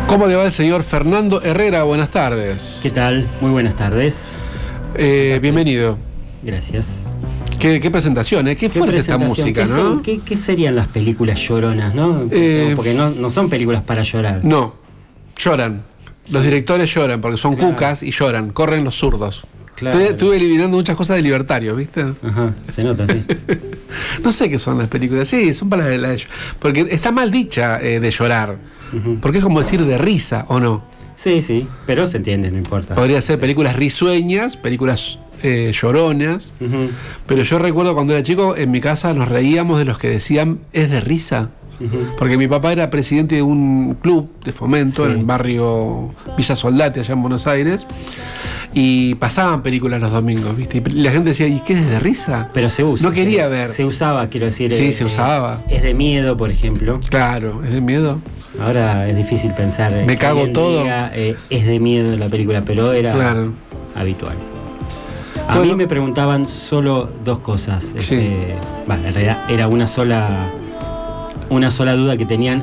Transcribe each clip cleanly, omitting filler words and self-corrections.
¿Cómo le va el señor Fernando Herrera? Buenas tardes. ¿Qué tal? Muy buenas tardes. Bienvenido. Gracias. Qué presentación, ¿eh? Qué fuerte esta música, ¿no? ¿Qué serían las películas lloronas, no? Porque no son películas para llorar. No, lloran. Sí. Los directores lloran porque son cucas y lloran. Corren los zurdos. Claro. Estuve eliminando muchas cosas de libertario, ¿viste? Ajá, se nota, sí. No sé qué son las películas. Sí, son para la de... Porque está mal dicha de llorar. Porque es como decir de risa, ¿o no? Sí, pero se entiende, no importa. Podría ser películas risueñas, películas lloronas. Pero yo recuerdo cuando era chico, en mi casa nos reíamos de los que decían es de risa. Porque mi papá era presidente de un club de fomento en el barrio Villa Soldati, allá en Buenos Aires. Y pasaban películas los domingos, ¿viste? Y la gente decía, ¿y qué es de risa? Pero se usa. No quería ver. Se usaba, quiero decir. Sí, se usaba. Es de miedo, por ejemplo. Claro, es de miedo. Ahora es difícil pensar. Me cago todo. Es de miedo la película, pero era habitual. A mí me preguntaban solo dos cosas. En realidad era una sola duda que tenían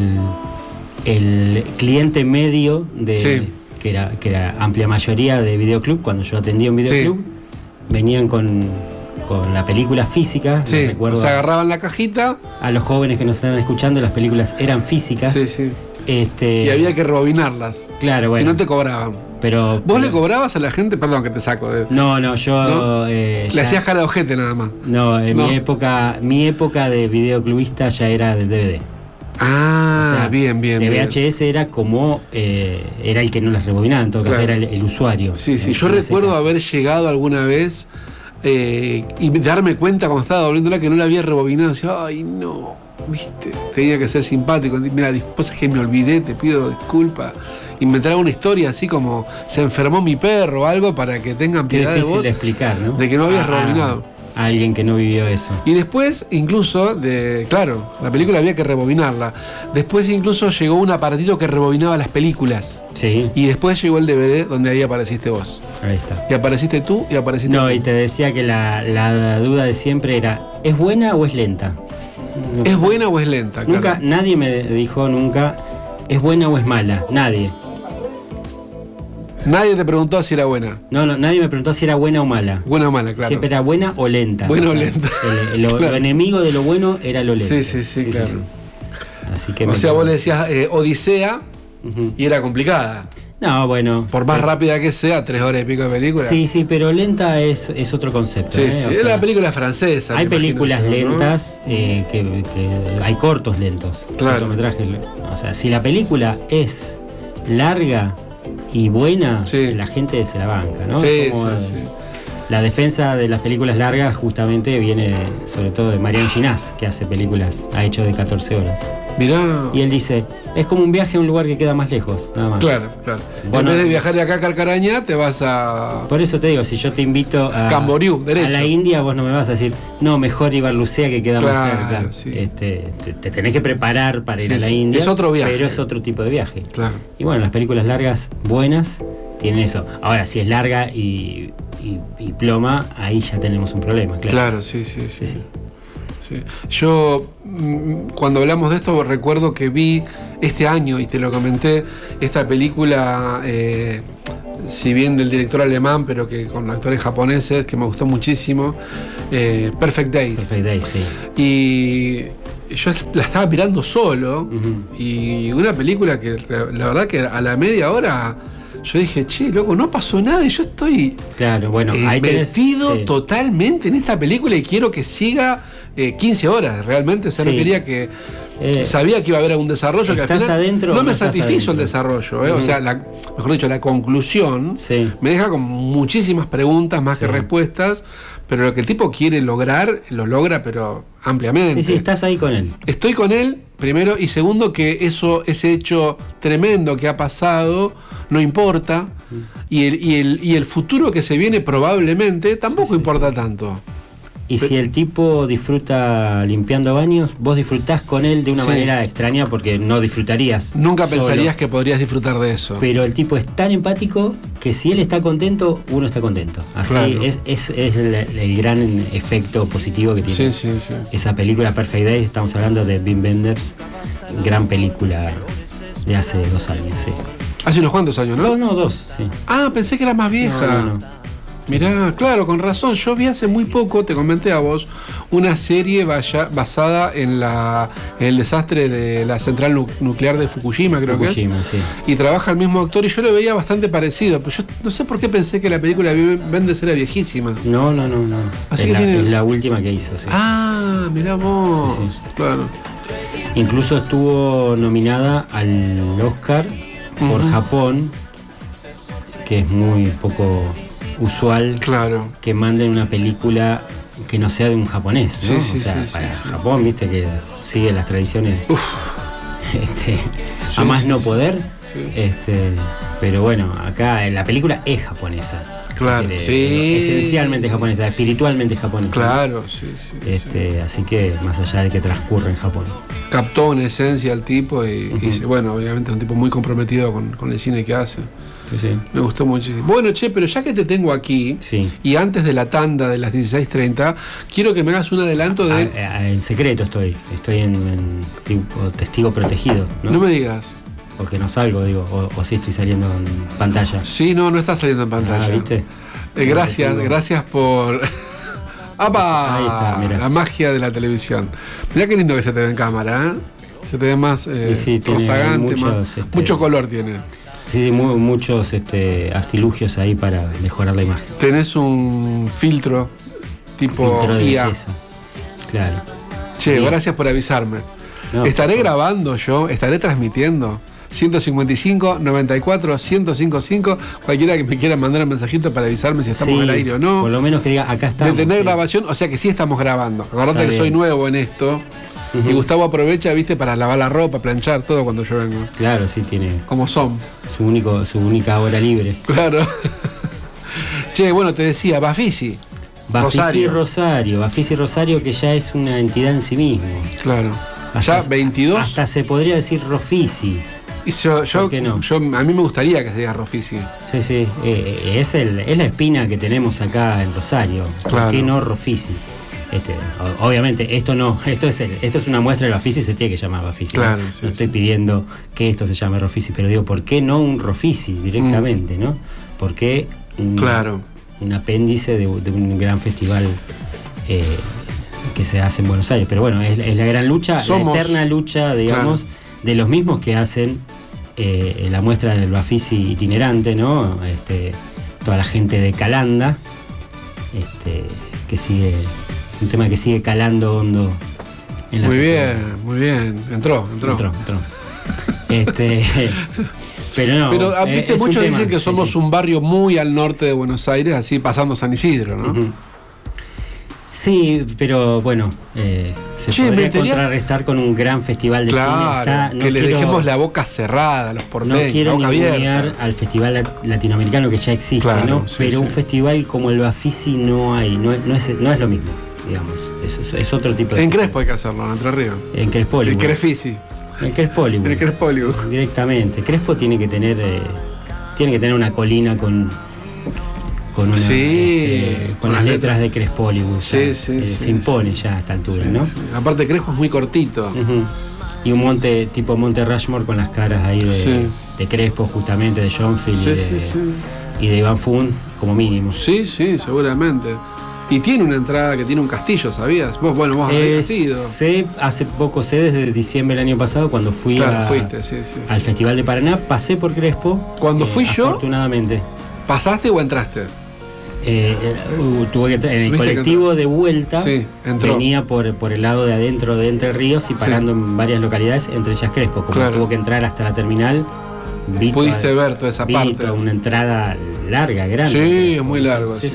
el cliente medio de que era amplia mayoría de videoclub. Cuando yo atendía un videoclub, venían con la película física. Recuerdo, se agarraban la cajita. A los jóvenes que nos están escuchando, las películas eran físicas. Y había que rebobinarlas. Claro, bueno. Si no te cobraban. ¿Vos le cobrabas a la gente? Perdón que te saco. No, yo... ¿No? Le hacías cara de ojete nada más. No, mi época de videoclubista ya era del DVD. Ah, o sea, bien. De VHS era como... era el que no las rebobinaba, en todo caso era el usuario. Sí, yo recuerdo haber llegado alguna vez y darme cuenta cuando estaba doblándola que no la había rebobinado. Decía, ay, no, viste, tenía que ser simpático. Mira, cosas que me olvidé, te pido disculpas. Inventar una historia así como se enfermó mi perro o algo para que tengan piedad de vos. Difícil de explicar, ¿no? De que no habías rebobinado. A alguien que no vivió eso. Y después, incluso, la película había que rebobinarla. Después incluso llegó un aparatito que rebobinaba las películas. Sí. Y después llegó el DVD donde ahí apareciste vos. Ahí está. Y apareciste tú y apareciste tú. Y te decía que la duda de siempre era, ¿es buena o es lenta? ¿Es buena o es lenta? Nunca, nadie me dijo nunca, ¿es buena o es mala? Nadie. Nadie te preguntó si era buena. No, nadie me preguntó si era buena o mala. Buena o mala, claro. Siempre era buena o lenta. Buena o lenta. Lo enemigo de lo bueno era lo lento. Sí, claro. Así que vos le decías Odisea y era complicada. No, bueno. Por más rápida que sea, 3 horas y pico de película. Sí, pero lenta es otro concepto. Sí, es la película francesa. Hay películas lentas, que hay cortos lentos. Claro. Cortometrajes. O sea, si la película es larga y buena, la gente se la banca, ¿no? La defensa de las películas largas justamente viene sobre todo de Mariano Ginás, que hace películas, ha hecho de 14 horas. Mirá. Y él dice, es como un viaje a un lugar que queda más lejos, nada más. Claro. En vez de viajar de acá a Carcaraña, te vas a... Por eso te digo, si yo te invito a Camboriú, derecho. A la India, vos no me vas a decir, no, mejor ir a Lucea que queda más cerca. Sí. Te tenés que preparar para ir a la India. Es otro viaje. Pero es otro tipo de viaje. Claro. Y bueno, las películas largas, buenas, tienen eso. Ahora, si es larga y ploma, ahí ya tenemos un problema. Claro, sí. Yo, cuando hablamos de esto, recuerdo que vi este año, y te lo comenté, esta película, si bien del director alemán, pero que con actores japoneses, que me gustó muchísimo, Perfect Days. Perfect Days, sí. Y yo la estaba mirando solo, y una película que la verdad que a la media hora... Yo dije, loco, no pasó nada y yo estoy metido totalmente en esta película y quiero que siga 15 horas realmente. O sea, no quería que... sabía que iba a haber algún desarrollo que al final adentro, no me satisfizo el desarrollo. O sea, mejor dicho, la conclusión me deja con muchísimas preguntas más que respuestas, pero lo que el tipo quiere lograr, lo logra, pero ampliamente. Sí, estás ahí con él. Estoy con él, primero, y segundo, que ese hecho tremendo que ha pasado no importa, y el futuro que se viene probablemente tampoco importa tanto. Y si el tipo disfruta limpiando baños, vos disfrutás con él de una manera extraña porque no disfrutarías. Nunca pensarías que podrías disfrutar de eso. Pero el tipo es tan empático que si él está contento, uno está contento. Así es el gran efecto positivo que tiene esa película Perfect Days. Estamos hablando de Wim Wenders, gran película de hace 2 años, sí. Hace unos cuantos años, ¿no? No, 2, sí. Ah, pensé que era más vieja. No. Mirá, claro, con razón. Yo vi hace muy poco, te comenté a vos, una serie basada en el desastre de la central nuclear de Fukushima, creo que es. Sí. Y trabaja el mismo actor y yo lo veía bastante parecido. Pero yo no sé por qué pensé que la película Bendis era viejísima. No. Así es la última que hizo, sí. Ah, mirá vos. Sí. Claro. Incluso estuvo nominada al Oscar por Japón, que es muy poco usual, claro, que manden una película que no sea de un japonés, ¿no? Para Japón, viste que sigue las tradiciones a más no poder, pero bueno, acá la película es japonesa. Claro, esencialmente japonesa, espiritualmente japonesa. Claro, así que más allá de que transcurre en Japón. Captó una esencia al tipo y bueno, obviamente es un tipo muy comprometido con el cine que hace. Sí. Me gustó muchísimo. Bueno, pero ya que te tengo aquí, y antes de la tanda de las 16:30, quiero que me hagas un adelanto de... En secreto estoy en tipo testigo protegido, ¿no? No me digas. Porque no salgo, digo, o sí estoy saliendo en pantalla. Sí, no estás saliendo en pantalla. ¿Viste? Gracias por... ¡Apa! Ahí está, mirá. La magia de la televisión. Mirá qué lindo que se te ve en cámara, ¿eh? Se te ve más rozagante, mucho color tiene. Sí, muchos artilugios ahí para mejorar la imagen. Tenés un filtro tipo filtro de IA. belleza. Claro. Che, sí. Gracias por avisarme. No, estaré grabando yo, estaré transmitiendo. 155 94 1055. Cualquiera que me quiera mandar un mensajito para avisarme si estamos al aire o no. Por lo menos que diga acá estamos. De tener grabación, o sea que sí estamos grabando. Acordate que soy nuevo en esto. Y Gustavo aprovecha, viste, para lavar la ropa, planchar todo cuando yo vengo. Claro, sí, tiene. Como son. Su única hora libre. Claro. Che, bueno, te decía, Bafisi Rosario, que ya es una entidad en sí mismo. Claro. Ya 22. Hasta se podría decir Rofisi. Y ¿por qué no? A mí me gustaría que se diga Rofisi. Sí. Es la espina que tenemos acá en Rosario. Claro. ¿Por qué no Rofisi? Obviamente esto es una muestra de Bafisi, se tiene que llamar Bafisi. Claro, no estoy pidiendo que esto se llame Rofisi, pero digo, ¿por qué no un Rofisi directamente, no? ¿Por qué un apéndice de un gran festival que se hace en Buenos Aires? Pero bueno, es la gran lucha, la eterna lucha, digamos, de los mismos que hacen la muestra del Bafisi itinerante, ¿no? Toda la gente de Calanda, que sigue. Un tema que sigue calando hondo en la sociedad. Muy bien. Entró. Pero no. Pero viste, muchos dicen que somos un barrio muy al norte de Buenos Aires, así pasando San Isidro, ¿no? Sí, pero bueno, se podría contrarrestar con un gran festival de cine. Le dejemos la boca cerrada a los porteños. No quiero ningunear al festival latinoamericano que ya existe, ¿no? Pero un festival como el Bafisi no hay, no es lo mismo. Digamos, es otro tipo de... En Crespo hay que hacerlo, en Entre Ríos. En Crespóligo. El Crefisi. En Crespóligo. En el Crespóligo. Directamente. Crespo tiene que tener una colina con las letras de Crespóligo. Se impone ya a esta altura, ¿no? Sí. Aparte Crespo es muy cortito. Y un monte tipo Monte Rushmore con las caras ahí de Crespo, justamente, de Schoenfield y de Iván Fun, como mínimo. Sí, seguramente. Y tiene una entrada que tiene un castillo, ¿sabías? Vos habías ido. Hace poco desde diciembre del año pasado, cuando fui al Festival de Paraná, pasé por Crespo. Cuando fui yo, afortunadamente. ¿Pasaste o entraste? Tuve que entrar en el colectivo de vuelta. Venía por el lado de adentro de Entre Ríos y parando en varias localidades, entre ellas Crespo. Como tuvo que entrar hasta la terminal, pudiste ver toda esa parte. Una entrada larga, grande. Sí, es muy largo. Sí.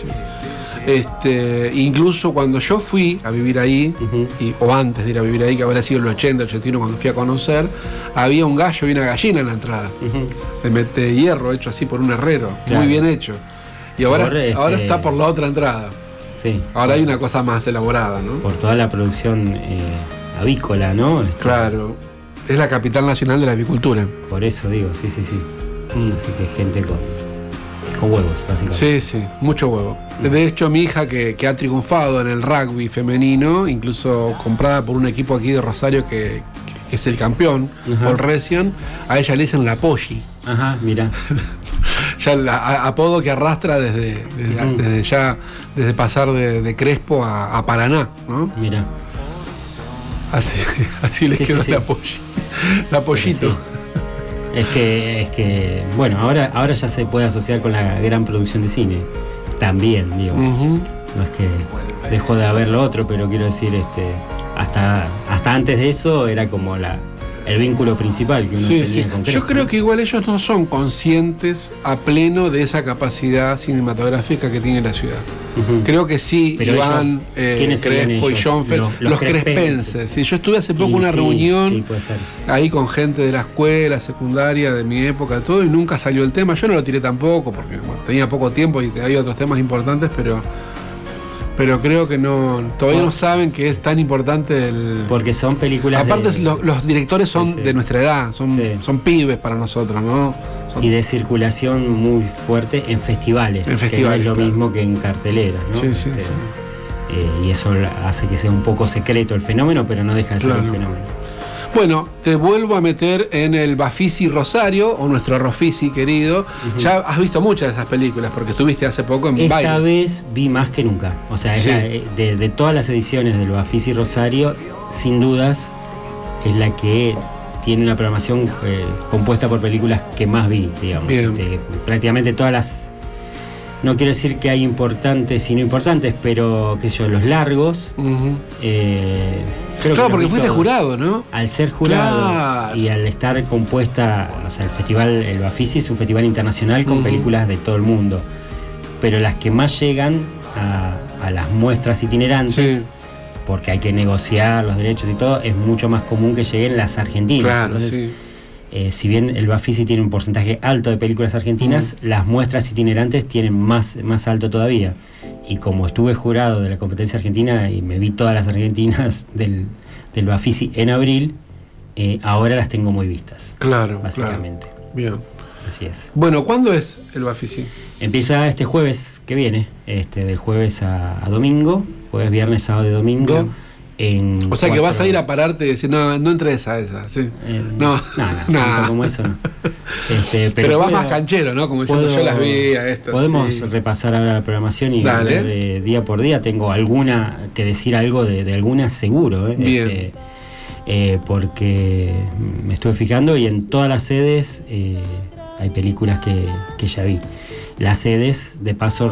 Incluso cuando yo fui a vivir ahí, o antes de ir a vivir ahí, que habrá sido el 80, 81 cuando fui a conocer, había un gallo y una gallina en la entrada. De hierro, hecho así por un herrero, muy bien hecho. Y ahora está por la otra entrada. Sí. Ahora hay una cosa más elaborada, ¿no? Por toda la producción avícola, ¿no? Claro. Es la capital nacional de la avicultura. Por eso digo, sí. Así que gente con huevos, básicamente. Sí, mucho huevo. De hecho, mi hija que ha triunfado en el rugby femenino, incluso comprada por un equipo aquí de Rosario que que es el campeón, Paul Recian, a ella le dicen la Polly. Ajá, mira. Ya el apodo que arrastra desde pasar de Crespo a Paraná, ¿no? Mira. Así les quedó la Polly. La Pollito. Sí. Es que bueno, ahora ya se puede asociar con la gran producción de cine. También, digo. No es que dejó de haber lo otro, pero quiero decir, hasta antes de eso era como el vínculo principal que uno tenía con Crespo. Yo creo que igual ellos no son conscientes a pleno de esa capacidad cinematográfica que tiene la ciudad. Creo que sí, pero Iván, Crespo y Schoenfeld, los crespenses. Sí, yo estuve hace poco en una reunión ahí con gente de la escuela secundaria de mi época, todo, y nunca salió el tema. Yo no lo tiré tampoco porque tenía poco tiempo y había otros temas importantes, pero creo que todavía no saben que es tan importante porque son películas. Aparte los directores son de nuestra edad, son pibes para nosotros, ¿no? Y de circulación muy fuerte en festivales. Que no es lo mismo que en cartelera, ¿no? Sí. Y eso hace que sea un poco secreto el fenómeno, pero no deja de ser un fenómeno. Bueno, te vuelvo a meter en el Bafisi Rosario, o nuestro Rofisi querido. Ya has visto muchas de esas películas, porque estuviste hace poco en Bailes. Esta vez vi más que nunca. O sea, de todas las ediciones del Bafisi Rosario, sin dudas, es la que tiene una programación compuesta por películas que más vi, digamos. Prácticamente todas las... No quiero decir que hay importantes y no importantes, pero qué sé yo, los largos. Claro, porque fuiste jurado, ¿no? Al ser jurado y al estar compuesta, o sea, el Bafisi es un festival internacional con películas de todo el mundo. Pero las que más llegan a las muestras itinerantes, porque hay que negociar los derechos y todo, es mucho más común que lleguen las argentinas. Claro, entonces, si bien el Bafisi tiene un porcentaje alto de películas argentinas, las muestras itinerantes tienen más alto todavía. Y como estuve jurado de la competencia argentina y me vi todas las argentinas del Bafisi en abril, ahora las tengo muy vistas. Claro, básicamente. Claro. Bien. Así es. Bueno, ¿cuándo es el Bafisi? Empieza este jueves que viene, del jueves a domingo, jueves, viernes, sábado y domingo. O sea que vas a ir a pararte y decir, no entres a esa, ¿sí? No, como eso no. Pero vas más canchero, ¿no? Como diciendo, yo las vi a estas. Podemos repasar ahora la programación y ver día por día. Tengo alguna que decir algo de alguna seguro, Bien. Porque me estuve fijando y en todas las sedes hay películas que ya vi. Las sedes, de paso,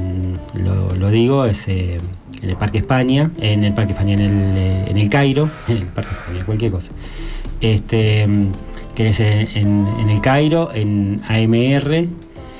lo digo, es en el Parque España, en el Cairo, en el Parque España, cualquier cosa. Que es en el Cairo, en AMR,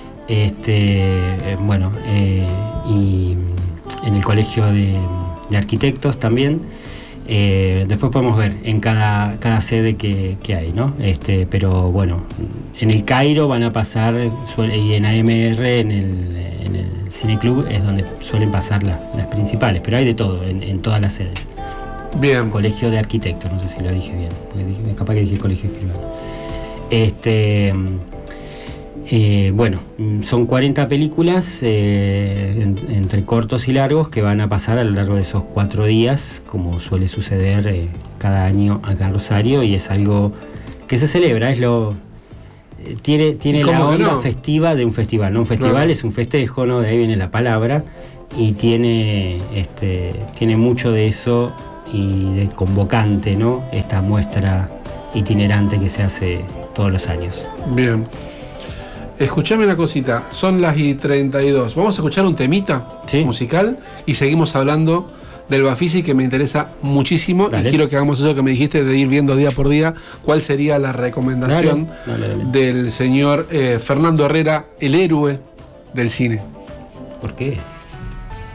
y en el Colegio de Arquitectos también. Después podemos ver en cada sede que hay, ¿no? Pero bueno, en el Cairo van a pasar, y en AMR, en el Cineclub, es donde suelen pasar las principales, pero hay de todo en todas las sedes. Bien. Colegio de Arquitectos, no sé si lo dije bien, porque capaz que dije Colegio Escribano. Bueno, son 40 películas entre cortos y largos que van a pasar a lo largo de esos 4 días, como suele suceder cada año acá en Rosario, y es algo que se celebra, tiene la onda festiva de un festival, ¿no? Un festival es un festejo, ¿no? De ahí viene la palabra, y tiene mucho de eso y de convocante, ¿no? Esta muestra itinerante que se hace todos los años. Bien. Escuchame una cosita, son las 32. Vamos a escuchar un temita musical y seguimos hablando del Bafisi, que me interesa muchísimo. Dale. Y quiero que hagamos eso que me dijiste de ir viendo día por día cuál sería la recomendación del señor Fernando Herrera, el héroe del cine. ¿Por qué?